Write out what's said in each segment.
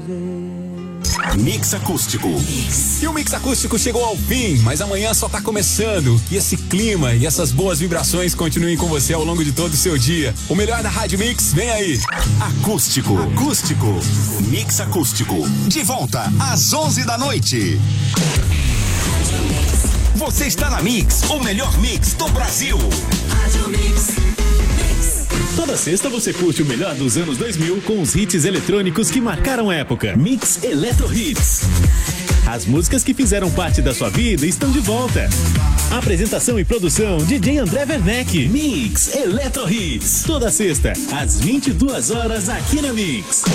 Mix Acústico. E o Mix Acústico chegou ao fim, mas amanhã só tá começando. Que esse clima e essas boas vibrações continuem com você ao longo de todo o seu dia. O melhor da Rádio Mix vem aí. Acústico. Mix Acústico. De volta às 11 da noite. Você está na Mix, o melhor mix do Brasil. Rádio Mix. Toda sexta você curte o melhor dos anos 2000 com os hits eletrônicos que marcaram a época. Mix Eletro Hits. As músicas que fizeram parte da sua vida estão de volta. Apresentação e produção DJ André Werneck. Mix Eletro Hits. Toda sexta, às 22 horas aqui na Mix.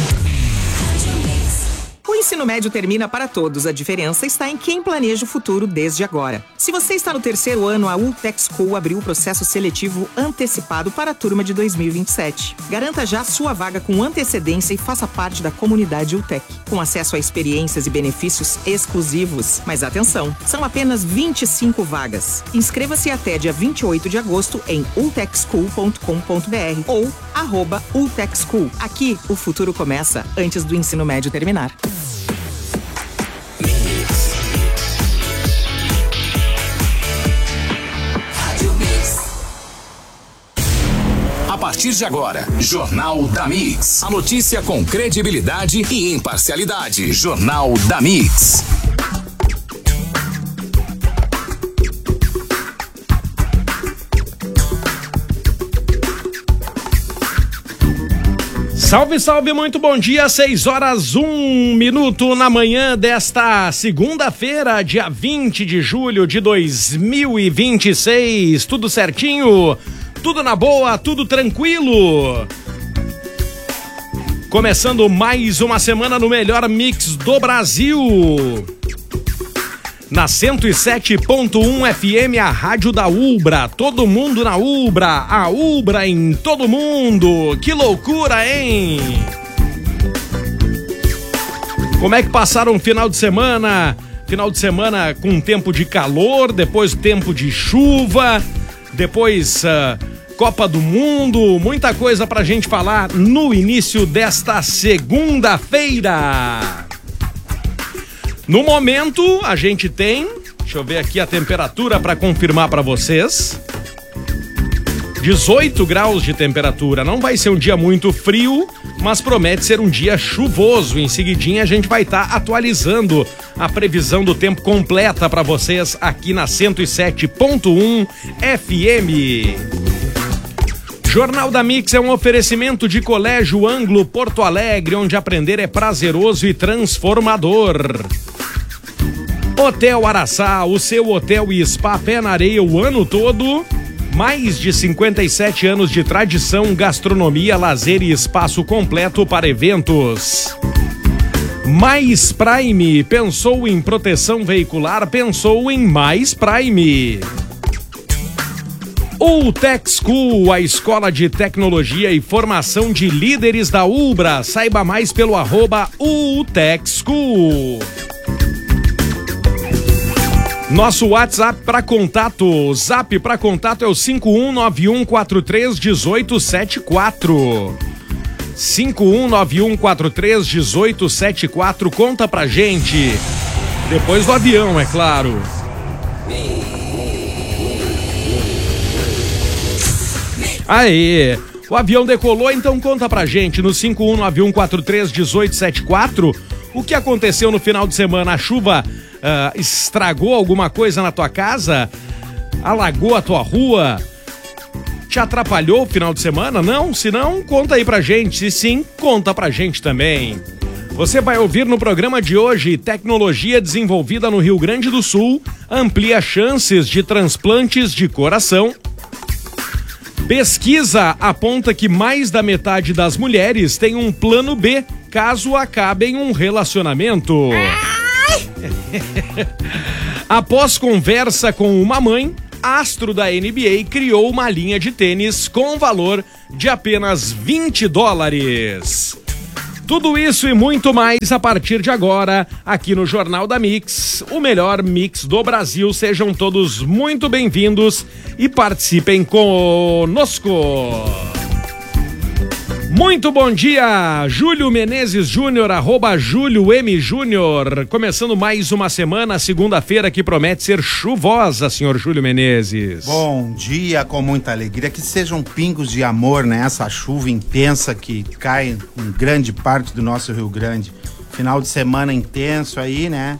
O ensino médio termina para todos. A diferença está em quem planeja o futuro desde agora. Se você está no terceiro ano, a Ultec School abriu o processo seletivo antecipado para a turma de 2027. Garanta já sua vaga com antecedência e faça parte da comunidade Ultec, com acesso a experiências e benefícios exclusivos. Mas atenção, são apenas 25 vagas. Inscreva-se até dia 28 de agosto em ultecschool.com.br ou @ultecschool. Aqui, o futuro começa antes do ensino médio terminar. A partir de agora, Jornal da Mix. A notícia com credibilidade e imparcialidade. Jornal da Mix. Salve, salve, muito bom dia, 6h01 na manhã desta segunda-feira, dia 20 de julho de 2026, tudo certinho, tudo na boa, tudo tranquilo. Começando mais uma semana no melhor mix do Brasil. Na 107.1 FM, a rádio da Ubra. Todo mundo na Ubra. A Ubra em todo mundo. Que loucura, hein? Como é que passaram o final de semana? Final de semana com tempo de calor, depois tempo de chuva, depois Copa do Mundo. Muita coisa pra gente falar no início desta segunda-feira. No momento, a gente tem, deixa eu ver aqui a temperatura para confirmar para vocês, 18 graus de temperatura. Não vai ser um dia muito frio, mas promete ser um dia chuvoso. Em seguidinha a gente vai estar atualizando a previsão do tempo completa para vocês aqui na 107.1 FM. Jornal da Mix é um oferecimento de Colégio Anglo Porto Alegre, onde aprender é prazeroso e transformador. Hotel Araçá, o seu hotel e spa pé na areia o ano todo. Mais de 57 anos de tradição, gastronomia, lazer e espaço completo para eventos. Mais Prime, pensou em proteção veicular, pensou em Mais Prime. Ultec School, a escola de tecnologia e formação de líderes da Ubra. Saiba mais pelo @Ultec School. Nosso WhatsApp para contato, o Zap para contato é o 5191431874. 5191431874, conta pra gente. Depois do avião, é claro. Aê, o avião decolou, então conta pra gente no 5191431874 o que aconteceu no final de semana. A chuva estragou alguma coisa na tua casa? Alagou a tua rua? Te atrapalhou o final de semana? Não? Se não, conta aí pra gente. Se sim, conta pra gente também. Você vai ouvir no programa de hoje: tecnologia desenvolvida no Rio Grande do Sul amplia chances de transplantes de coração. Pesquisa aponta que mais da metade das mulheres tem um plano B caso acabem um relacionamento. Após conversa com uma mãe, astro da NBA criou uma linha de tênis com valor de apenas $20. Tudo isso e muito mais a partir de agora, aqui no Jornal da Mix, o melhor mix do Brasil. Sejam todos muito bem-vindos e participem conosco. Muito bom dia, Júlio Menezes Júnior, @Júlio M. Júnior. Começando mais uma semana, segunda-feira, que promete ser chuvosa, senhor Júlio Menezes. Bom dia, com muita alegria. Que sejam pingos de amor, né? Essa chuva intensa que cai em grande parte do nosso Rio Grande. Final de semana intenso aí, né?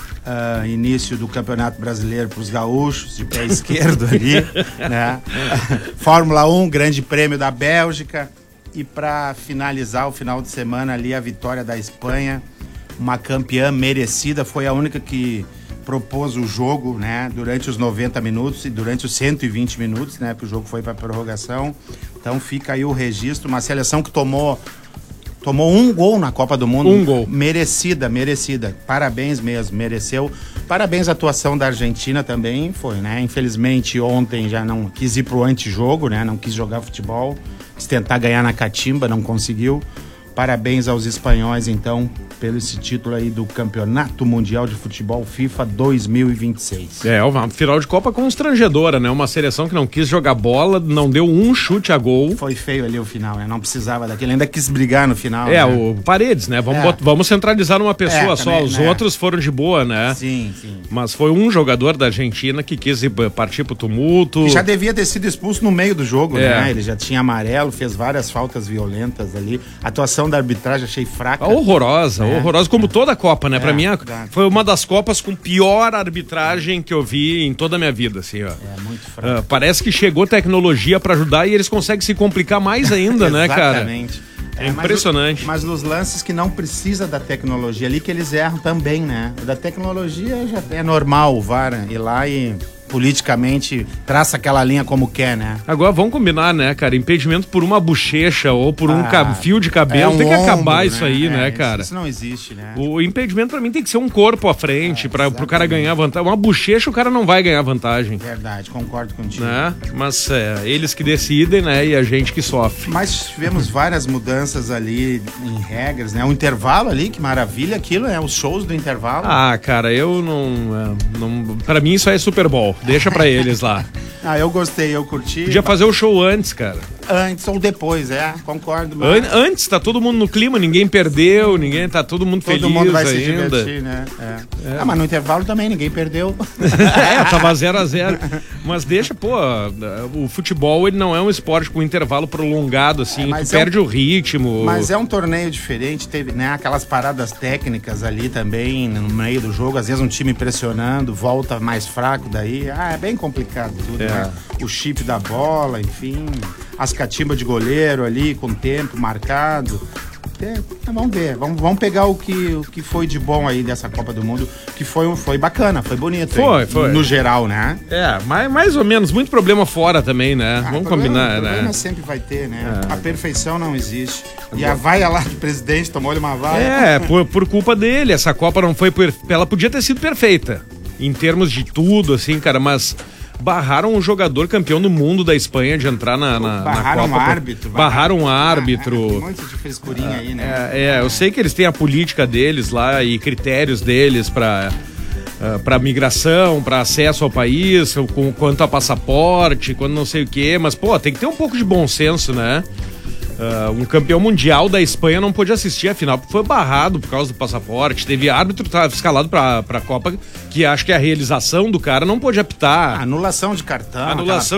Início do Campeonato Brasileiro para os gaúchos, de pé esquerdo ali, né? Fórmula 1, Grande Prêmio da Bélgica. E para finalizar o final de semana ali, a vitória da Espanha, uma campeã merecida, foi a única que propôs o jogo, né, durante os 90 minutos e durante os 120 minutos, né, porque o jogo foi para prorrogação. Então fica aí o registro, uma seleção que tomou um gol na Copa do Mundo. Um gol. Merecida. Parabéns mesmo, mereceu. Parabéns à atuação da Argentina também, foi, né? Infelizmente ontem já não quis ir pro antijogo, né? Não quis jogar futebol. Quis tentar ganhar na catimba, não conseguiu. Parabéns aos espanhóis, então, pelo esse título aí do Campeonato Mundial de Futebol FIFA 2026. Uma final de Copa constrangedora, né? Uma seleção que não quis jogar bola, não deu um chute a gol. Foi feio ali o final, né? Não precisava daquele, ainda quis brigar no final. O Paredes, né? Vamos centralizar numa pessoa só, também, os né? Outros foram de boa, né? Sim. Mas foi um jogador da Argentina que quis partir pro tumulto. E já devia ter sido expulso no meio do jogo, né? Ele já tinha amarelo, fez várias faltas violentas ali. A atuação da arbitragem achei fraca. Horrorosa, como toda a Copa, né? Pra mim, foi uma das Copas com pior arbitragem que eu vi em toda a minha vida, assim, ó. Muito fraca. Parece que chegou tecnologia pra ajudar e eles conseguem se complicar mais ainda, né, cara? Exatamente. É impressionante. Mas nos lances que não precisa da tecnologia ali, que eles erram também, né? Da tecnologia já é normal o VAR ir lá e politicamente traça aquela linha como quer, né? Agora vamos combinar, né, cara? Impedimento por uma bochecha ou por um fio de cabelo, tem que acabar isso aí, né, cara? Isso não existe, né? O impedimento pra mim tem que ser um corpo à frente pro cara ganhar vantagem. Uma bochecha o cara não vai ganhar vantagem. Verdade, concordo contigo. Né? Mas eles que decidem, né, e a gente que sofre. Mas tivemos várias mudanças ali em regras, né? O intervalo ali, que maravilha aquilo, né? Os shows do intervalo. Cara, eu não pra mim isso aí é Super Bowl. Deixa pra eles lá. Eu gostei, eu curti. Podia fazer o show antes, cara. Antes ou depois, concordo. Antes, tá todo mundo no clima, ninguém perdeu, tá todo mundo feliz ainda. Todo mundo vai se divertir, né? Mas no intervalo também ninguém perdeu. Tava 0-0. Mas deixa, o futebol ele não é um esporte com intervalo prolongado, assim, tu perde o ritmo. Mas é um torneio diferente, teve, né, aquelas paradas técnicas ali também, no meio do jogo, às vezes um time pressionando, volta mais fraco daí, é bem complicado tudo, né? O chip da bola, enfim, as catimbas de goleiro ali, com tempo marcado. Vamos ver, vamos pegar o que foi de bom aí dessa Copa do Mundo, que foi bacana, foi bonito. Foi. No geral, né? Mais ou menos, muito problema fora também, né? Vamos combinar, né? Problema sempre vai ter, né? A perfeição não existe. E a vaia lá do presidente tomou-lhe uma vaia. Por culpa dele, essa Copa não foi... Ela podia ter sido perfeita, em termos de tudo, assim, cara, mas... Barraram um jogador campeão do mundo da Espanha de entrar na Barraram Copa. Um árbitro. Barraram um árbitro. Tem muito de frescurinha aí, né? Eu sei que eles têm a política deles lá e critérios deles para migração, para acesso ao país, quanto a passaporte, quanto não sei o quê, mas, tem que ter um pouco de bom senso, né? Um campeão mundial da Espanha não pôde assistir a final porque foi barrado por causa do passaporte. Teve árbitro que estava escalado pra Copa que acho que a realização do cara não pôde apitar. Anulação de cartão.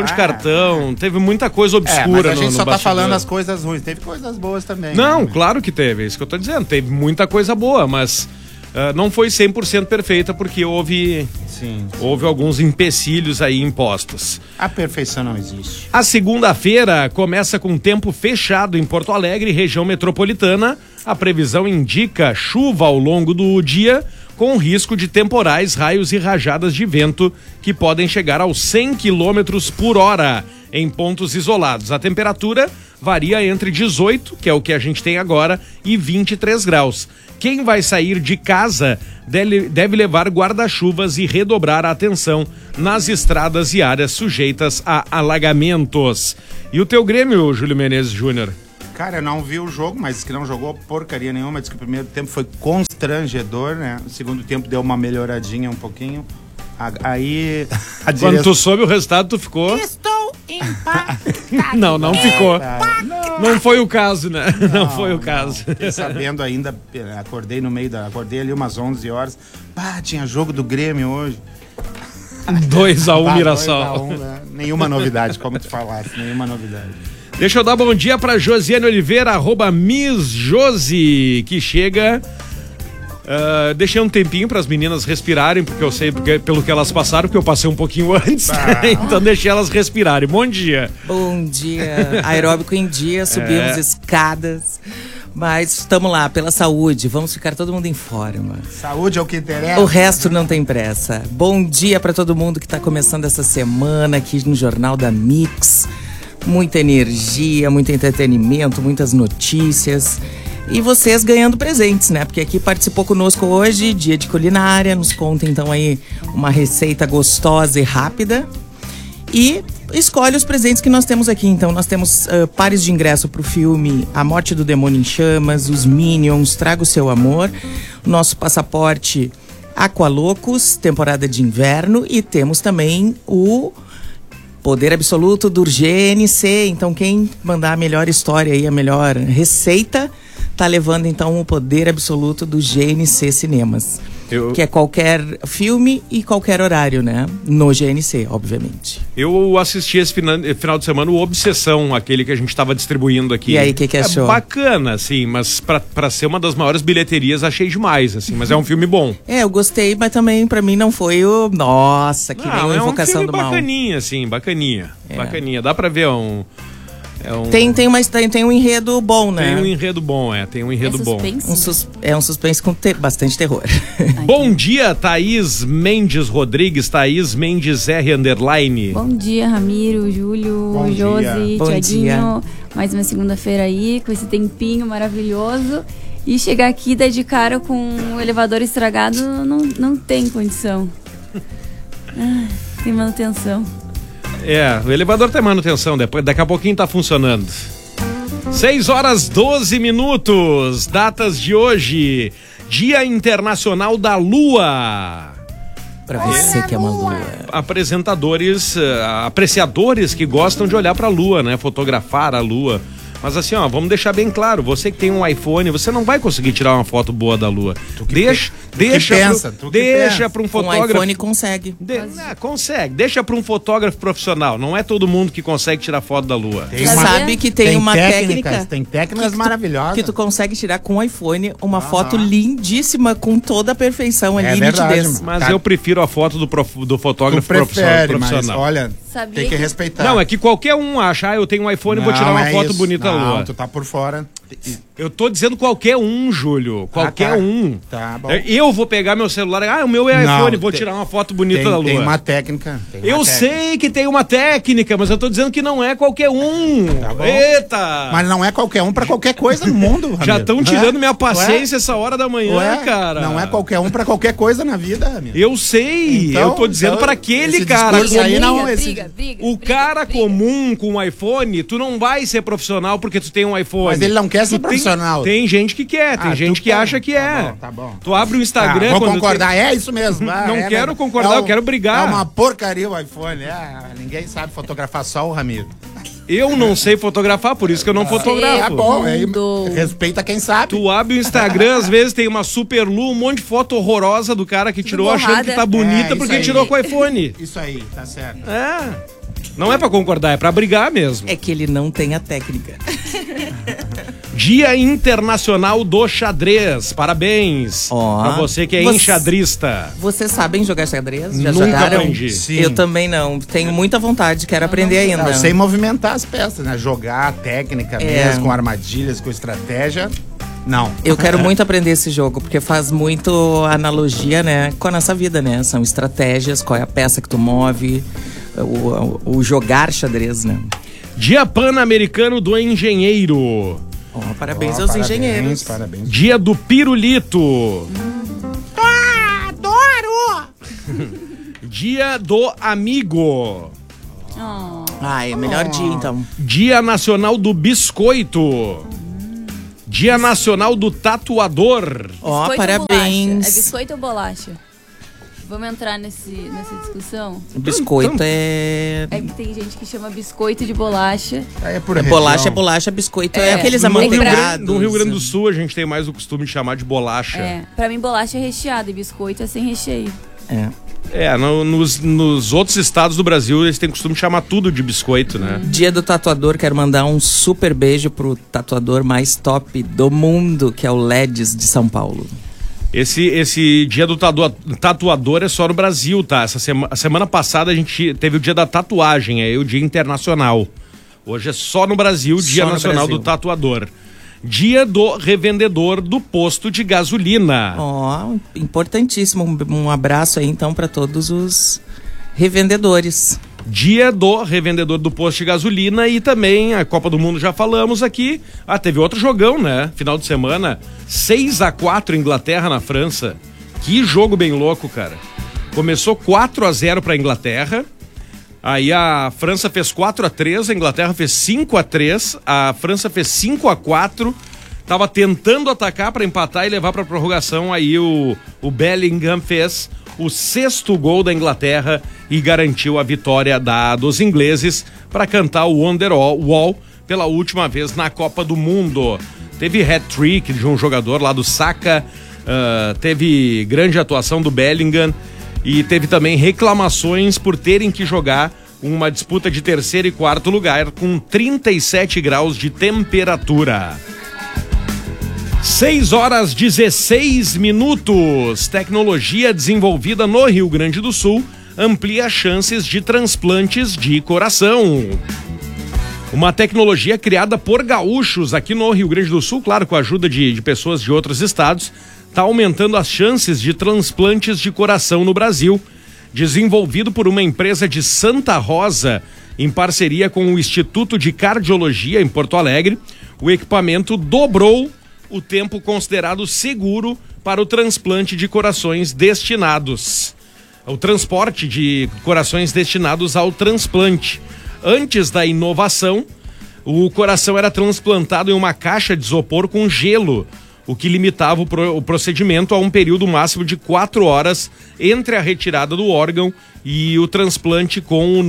Teve muita coisa obscura. Mas a gente só tá bastidor. falando as coisas ruins. Teve coisas boas também. Não, né? Claro que teve. É isso que eu tô dizendo. Teve muita coisa boa, mas não foi 100% perfeita porque houve alguns empecilhos aí impostos. A perfeição não existe. A segunda-feira começa com tempo fechado em Porto Alegre, região metropolitana. A previsão indica chuva ao longo do dia, com risco de temporais, raios e rajadas de vento que podem chegar aos 100 km por hora em pontos isolados. A temperatura varia entre 18, que é o que a gente tem agora, e 23 graus. Quem vai sair de casa deve levar guarda-chuvas e redobrar a atenção nas estradas e áreas sujeitas a alagamentos. E o teu Grêmio, Júlio Menezes Júnior? Cara, eu não vi o jogo, mas que não jogou porcaria nenhuma. Diz que o primeiro tempo foi constrangedor, né? O segundo tempo deu uma melhoradinha um pouquinho. Aí... Quando tu soube o resultado, tu ficou... Estou Não ficou. Não foi o caso, né? Não foi o caso. Fiquei sabendo ainda, acordei ali umas 11 horas. Tinha jogo do Grêmio hoje. 2-1 Mirassol. 2-1, né? Nenhuma novidade, como tu falasse, nenhuma novidade. Deixa eu dar bom dia pra Josiane Oliveira, @MissJosi, que chega. Deixei um tempinho para as meninas respirarem, porque eu sei pelo que elas passaram, porque eu passei um pouquinho antes. Então deixei elas respirarem. Bom dia. Bom dia. Aeróbico em dia, subimos escadas. Mas estamos lá, pela saúde. Vamos ficar todo mundo em forma. Saúde é o que interessa. O resto não tem pressa. Bom dia para todo mundo que está começando essa semana aqui no Jornal da Mix. Muita energia, muito entretenimento, muitas notícias. E vocês ganhando presentes, né? Porque aqui participou conosco hoje, dia de culinária. Nos conta então aí uma receita gostosa e rápida. E escolhe os presentes que nós temos aqui. Então nós temos pares de ingresso para o filme A Morte do Demônio em Chamas, Os Minions, Traga o Seu Amor. Nosso passaporte Aqualocos, temporada de inverno. E temos também o Poder Absoluto do GNC. Então quem mandar a melhor história aí, a melhor receita, tá levando então o Poder Absoluto do GNC Cinemas. Que é qualquer filme e qualquer horário, né? No GNC, obviamente. Eu assisti esse final de semana o Obsessão, aquele que a gente estava distribuindo aqui. E aí, o que achou? É bacana, assim, mas pra ser uma das maiores bilheterias, achei demais, assim. Mas é um filme bom. Eu gostei, mas também pra mim não foi o... Nossa, que nem a Invocação do Mal. É um filme bacaninha, assim, bacaninha. Bacaninha. Dá pra ver Tem um enredo bom, né? Tem um enredo bom, tem um enredo bom. Um suspense com bastante terror. Bom dia, Thaís Mendes Rodrigues, Thaís Mendes R _. Bom dia, Ramiro, Júlio, Josi, Tiaguinho. Mais uma segunda-feira aí, com esse tempinho maravilhoso. E chegar aqui e dar de cara com o elevador estragado não tem condição. Tem manutenção. O elevador tem manutenção, daqui a pouquinho tá funcionando. 6h12, datas de hoje. Dia Internacional da Lua. Pra você que é uma lua. Apresentadores, apreciadores que gostam de olhar pra lua, né? Fotografar a lua. Mas assim, vamos deixar bem claro, você que tem um iPhone, você não vai conseguir tirar uma foto boa da lua. Deixa para um fotógrafo. Um iPhone consegue. Consegue. Deixa para um fotógrafo profissional. Não é todo mundo que consegue tirar foto da lua. Sabe que tem uma técnica. Tem técnicas maravilhosas. Que tu consegue tirar com o iPhone uma foto lindíssima, com toda a perfeição ali, nitidez. Mas eu prefiro a foto do fotógrafo profissional. Mas olha, tem que respeitar. Não, é que qualquer um acha, eu tenho um iPhone e vou tirar uma foto bonita da lua. Não, tu tá por fora. Eu tô dizendo qualquer um, Júlio. Qualquer um. Tá bom. Eu vou pegar meu celular. O meu é iPhone, vou tirar uma foto bonita da lua. Tem uma técnica. Sei que tem uma técnica, mas eu tô dizendo que não é qualquer um. Tá bom. Eita! Mas não é qualquer um pra qualquer coisa no mundo, Ramiro. Já estão tirando minha paciência essa hora da manhã, cara. Não é qualquer um pra qualquer coisa na vida, Ramiro. Eu sei. Então, eu tô dizendo pra aquele cara. Aí não, o cara comum com um iPhone, tu não vai ser profissional porque tu tem um iPhone. Mas ele não quer ser profissional. Tem gente que quer, tem gente que acha que é. Tá bom. Tu abre o Instagram... Vou concordar, é isso mesmo. Não quero concordar, eu quero brigar. É uma porcaria o iPhone. Ninguém sabe fotografar, só o Ramiro. Eu não sei fotografar, por isso que eu não fotografo. Tá bom, respeita quem sabe. Tu abre o Instagram, às vezes tem uma super lu, um monte de foto horrorosa do cara que tirou achando que tá bonita porque tirou com o iPhone. Isso aí, tá certo. Não é pra concordar, é pra brigar mesmo. É que ele não tem a técnica. Dia Internacional do Xadrez. Parabéns pra você que é enxadrista. Vocês sabem jogar xadrez? Já Nunca jogaram? aprendi. Sim. Eu também não. Tenho muita vontade, quero aprender ainda. Eu sei movimentar as peças, né? Jogar técnica mesmo, com armadilhas, com estratégia. Não. Eu quero muito aprender esse jogo, porque faz muito analogia, né, com a nossa vida, né? São estratégias, qual é a peça que tu move, o jogar xadrez, né? Dia Pan-Americano do Engenheiro. Parabéns aos engenheiros. Parabéns. Dia do Pirulito. Adoro! Dia do Amigo. É melhor dia, então. Dia Nacional do Biscoito. Dia Nacional do Tatuador. Biscoito parabéns. É biscoito ou bolacha? Vamos entrar nessa discussão? Biscoito é... É que tem gente que chama biscoito de bolacha. Bolacha, biscoito é aqueles amanteigados. No Rio Grande do Sul a gente tem mais o costume de chamar de bolacha. Pra mim bolacha é recheada e biscoito é sem recheio. Nos outros estados do Brasil eles têm costume de chamar tudo de biscoito, né? Dia do tatuador, quero mandar um super beijo pro tatuador mais top do mundo, que é o Ledes de São Paulo. Esse dia do tatuador é só no Brasil, tá? A semana passada a gente teve o dia da tatuagem, o dia internacional. Hoje é só no Brasil, Dia Nacional do Tatuador. Dia do revendedor do posto de gasolina. Importantíssimo. Um abraço aí então para todos os revendedores. Dia do revendedor do posto de gasolina e também a Copa do Mundo já falamos aqui. Teve outro jogão, né? Final de semana, 6-4 Inglaterra na França. Que jogo bem louco, cara. Começou 4-0 pra Inglaterra. Aí a França fez 4-3, a Inglaterra fez 5-3, a França fez 5-4. Tava tentando atacar para empatar e levar para prorrogação. Aí o Bellingham fez o 6º gol da Inglaterra e garantiu a vitória dos ingleses para cantar o Wonderwall pela última vez na Copa do Mundo. Teve hat-trick de um jogador lá do Saka, teve grande atuação do Bellingham e teve também reclamações por terem que jogar uma disputa de 3º e 4º lugar com 37 graus de temperatura. 6:16. Tecnologia desenvolvida no Rio Grande do Sul amplia chances de transplantes de coração. Uma tecnologia criada por gaúchos aqui no Rio Grande do Sul, claro, com a ajuda de pessoas de outros estados, está aumentando as chances de transplantes de coração no Brasil. Desenvolvido por uma empresa de Santa Rosa, em parceria com o Instituto de Cardiologia em Porto Alegre, o equipamento dobrou o tempo considerado seguro para o transplante de corações destinados. O transporte de corações destinados ao transplante. Antes da inovação, o coração era transplantado em uma caixa de isopor com gelo, o que limitava o procedimento a um período máximo de 4 horas entre a retirada do órgão e o transplante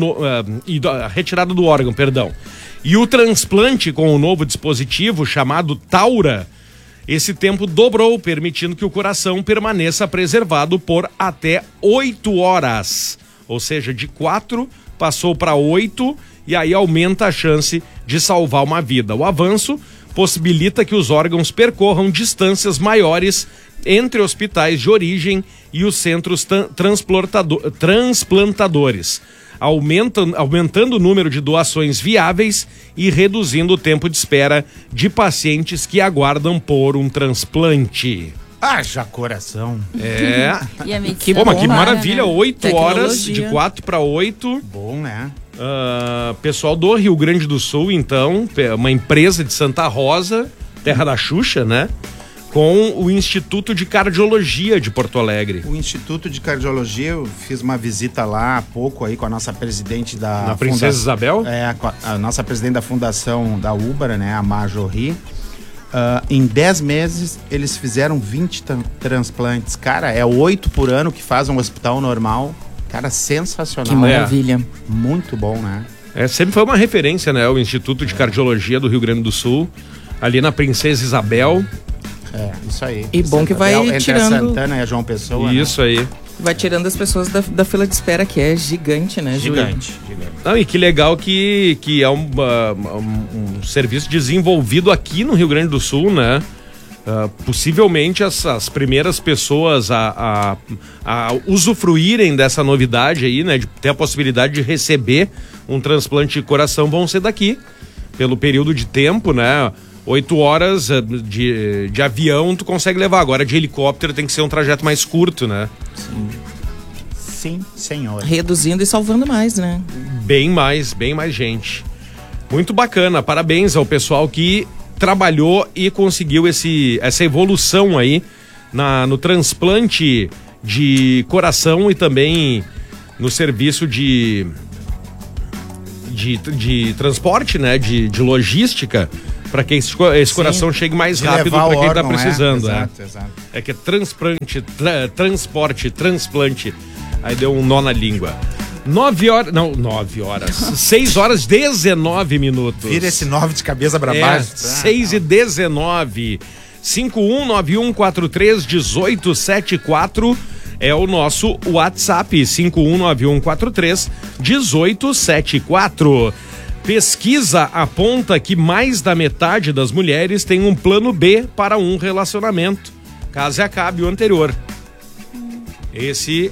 a retirada do órgão, perdão. E o transplante com o novo dispositivo chamado Taura, esse tempo dobrou, permitindo que o coração permaneça preservado por até 8 horas. Ou seja, de 4 passou para 8 e aí aumenta a chance de salvar uma vida. O avanço possibilita que os órgãos percorram distâncias maiores entre hospitais de origem e os centros transplantadores, aumentando o número de doações viáveis e reduzindo o tempo de espera de pacientes que aguardam por um transplante. Haja coração. E a medicina que maravilha, né? 8 horas, de 4 para 8. Bom, né? Pessoal do Rio Grande do Sul, então, uma empresa de Santa Rosa, terra da Xuxa, né? Com o Instituto de Cardiologia de Porto Alegre. O Instituto de Cardiologia, eu fiz uma visita lá há pouco aí com a nossa presidente da... Na Princesa Isabel? A nossa presidente da fundação da Ubra, né? A Marjorie. Em 10 meses, eles fizeram 20 transplantes. Cara, é 8 por ano que faz um hospital normal. Cara, sensacional. Que maravilha. Muito bom, né? Sempre foi uma referência, né? O Instituto de Cardiologia do Rio Grande do Sul, ali na Princesa Isabel. Isso aí. E bom que vai entre tirando... a Santana e a João Pessoa. Isso, né? Aí. Vai tirando as pessoas da fila de espera, que é gigante, né, Júlio? Gigante. Não, e que legal que é um serviço desenvolvido aqui no Rio Grande do Sul, né? Possivelmente as primeiras pessoas a usufruírem dessa novidade aí, né? De ter a possibilidade de receber um transplante de coração vão ser daqui, pelo período de tempo, né? 8 horas de avião tu consegue levar, agora de helicóptero tem que ser um trajeto mais curto, né? Sim, senhor. Reduzindo e salvando mais, né? Bem mais gente. Muito bacana, parabéns ao pessoal que trabalhou e conseguiu essa evolução aí no transplante de coração e também no serviço de transporte, né? De logística, para que esse coração chegue mais rápido para quem está precisando. Exato. É que é transporte, transplante. Aí deu um nó na língua. 9 horas, 6 horas 19 minutos. Vira esse 9 de cabeça pra baixo. 6 e 19. 5191431874 é o nosso WhatsApp. 5191431874. Pesquisa aponta que mais da metade das mulheres tem um plano B para um relacionamento, caso acabe o anterior. Esse